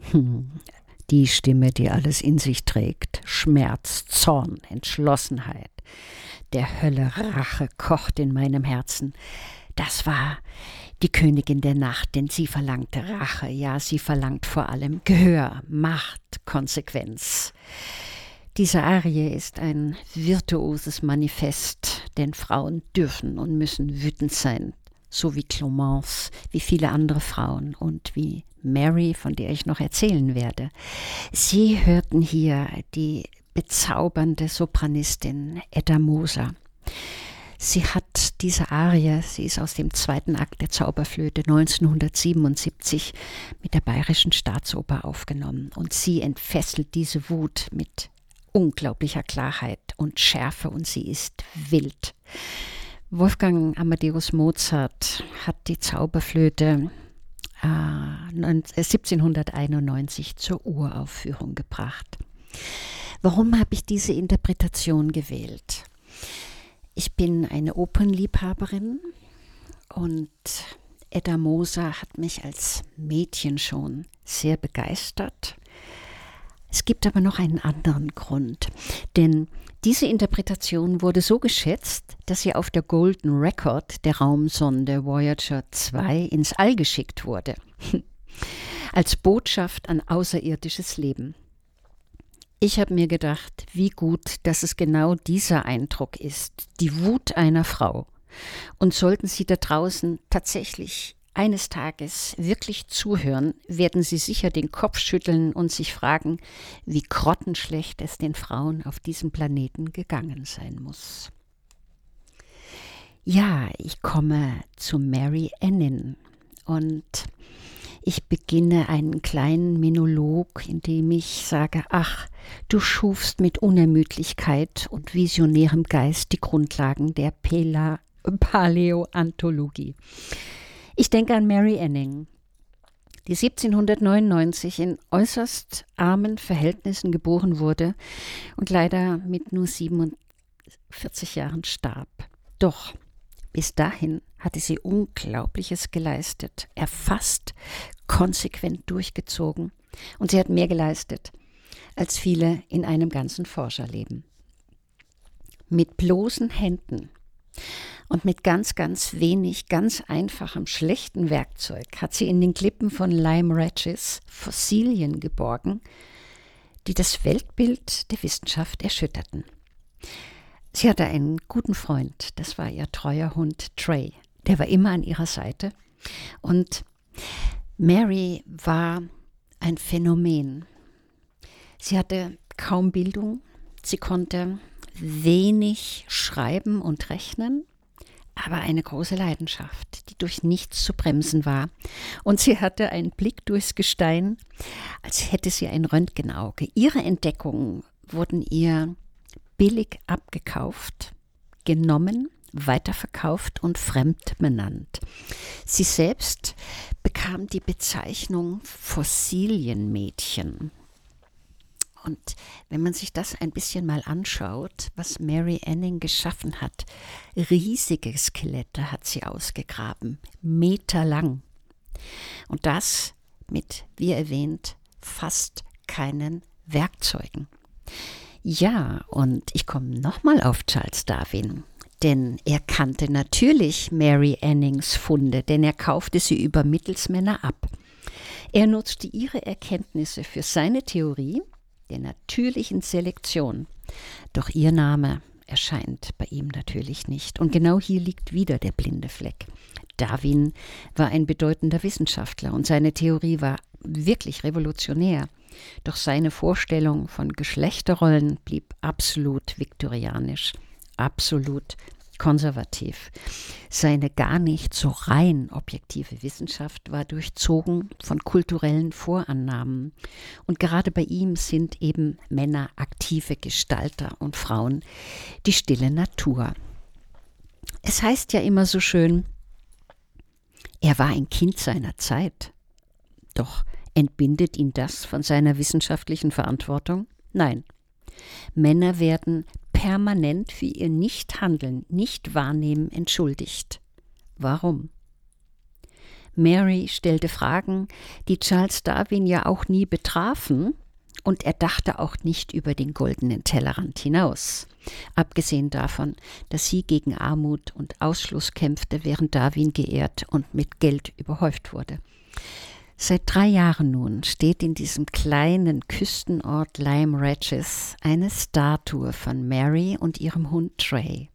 Die Stimme, die alles in sich trägt. Schmerz, Zorn, Entschlossenheit. Der Hölle Rache kocht in meinem Herzen. Das war die Königin der Nacht, denn sie verlangte Rache. Ja, sie verlangt vor allem Gehör, Macht, Konsequenz. Diese Arie ist ein virtuoses Manifest, denn Frauen dürfen und müssen wütend sein, so wie Clemence, wie viele andere Frauen und wie Mary, von der ich noch erzählen werde. Sie hörten hier die bezaubernde Sopranistin Edda Moser. Sie hat diese Arie, sie ist aus dem zweiten Akt der Zauberflöte 1977 mit der Bayerischen Staatsoper aufgenommen und sie entfesselt diese Wut mit unglaublicher Klarheit und Schärfe und sie ist wild. Wolfgang Amadeus Mozart hat die Zauberflöte 1791 zur Uraufführung gebracht. Warum habe ich diese Interpretation gewählt? Ich bin eine Opernliebhaberin und Edda Moser hat mich als Mädchen schon sehr begeistert. Es gibt aber noch einen anderen Grund, denn diese Interpretation wurde so geschätzt, dass sie auf der Golden Record der Raumsonde Voyager 2 ins All geschickt wurde, als Botschaft an außerirdisches Leben. Ich habe mir gedacht, wie gut, dass es genau dieser Eindruck ist, die Wut einer Frau. Und sollten Sie da draußen tatsächlich eines Tages wirklich zuhören, werden Sie sicher den Kopf schütteln und sich fragen, wie grottenschlecht es den Frauen auf diesem Planeten gegangen sein muss. Ja, ich komme zu Mary Anning und ich beginne einen kleinen Monolog, in dem ich sage, ach, du schufst mit Unermüdlichkeit und visionärem Geist die Grundlagen der Paläontologie. Ich denke an Mary Anning, die 1799 in äußerst armen Verhältnissen geboren wurde und leider mit nur 47 Jahren starb. Doch bis dahin hatte sie Unglaubliches geleistet, erfasst, konsequent durchgezogen und sie hat mehr geleistet als viele in einem ganzen Forscherleben. Mit bloßen Händen und mit ganz, ganz wenig, ganz einfachem, schlechten Werkzeug hat sie in den Klippen von Lyme Regis Fossilien geborgen, die das Weltbild der Wissenschaft erschütterten. Sie hatte einen guten Freund, das war ihr treuer Hund Trey. Der war immer an ihrer Seite. Und Mary war ein Phänomen. Sie hatte kaum Bildung, sie konnte wenig schreiben und rechnen, aber eine große Leidenschaft, die durch nichts zu bremsen war. Und sie hatte einen Blick durchs Gestein, als hätte sie ein Röntgenauge. Ihre Entdeckungen wurden ihr billig abgekauft, genommen, weiterverkauft und fremd benannt. Sie selbst bekam die Bezeichnung Fossilienmädchen. Und wenn man sich das ein bisschen mal anschaut, was Mary Anning geschaffen hat, riesige Skelette hat sie ausgegraben, meterlang. Und das mit, wie erwähnt, fast keinen Werkzeugen. Ja, und ich komme nochmal auf Charles Darwin, denn er kannte natürlich Mary Annings Funde, denn er kaufte sie über Mittelsmänner ab. Er nutzte ihre Erkenntnisse für seine Theorie der natürlichen Selektion. Doch ihr Name erscheint bei ihm natürlich nicht. Und genau hier liegt wieder der blinde Fleck. Darwin war ein bedeutender Wissenschaftler und seine Theorie war wirklich revolutionär. Doch seine Vorstellung von Geschlechterrollen blieb absolut viktorianisch, absolut konservativ. Seine gar nicht so rein objektive Wissenschaft war durchzogen von kulturellen Vorannahmen. Und gerade bei ihm sind eben Männer aktive Gestalter und Frauen die stille Natur. Es heißt ja immer so schön, er war ein Kind seiner Zeit. Doch entbindet ihn das von seiner wissenschaftlichen Verantwortung? Nein. Männer werden permanent für ihr Nichthandeln, Nichtwahrnehmen entschuldigt. Warum? Mary stellte Fragen, die Charles Darwin ja auch nie betrafen, und er dachte auch nicht über den goldenen Tellerrand hinaus. Abgesehen davon, dass sie gegen Armut und Ausschluss kämpfte, während Darwin geehrt und mit Geld überhäuft wurde. Seit 3 Jahren nun steht in diesem kleinen Küstenort Lyme Regis eine Statue von Mary und ihrem Hund Trey.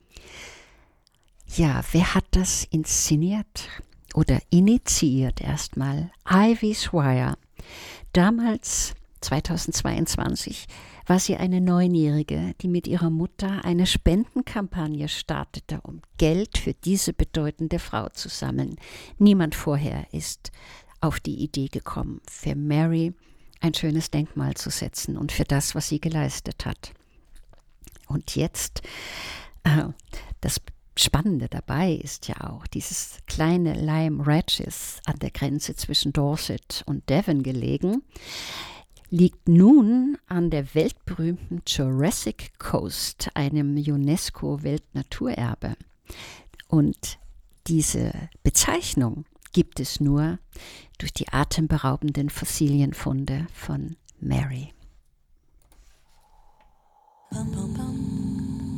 Ja, wer hat das inszeniert oder initiiert erstmal? Ivy Swire. Damals, 2022, war sie eine 9-Jährige, die mit ihrer Mutter eine Spendenkampagne startete, um Geld für diese bedeutende Frau zu sammeln. Niemand vorher ist auf die Idee gekommen, für Mary ein schönes Denkmal zu setzen und für das, was sie geleistet hat. Und jetzt, das Spannende dabei ist ja auch, dieses kleine Lyme Regis an der Grenze zwischen Dorset und Devon gelegen, liegt nun an der weltberühmten Jurassic Coast, einem UNESCO-Weltnaturerbe. Und diese Bezeichnung gibt es nur durch die atemberaubenden Fossilienfunde von Mary. Bum, bum, bum.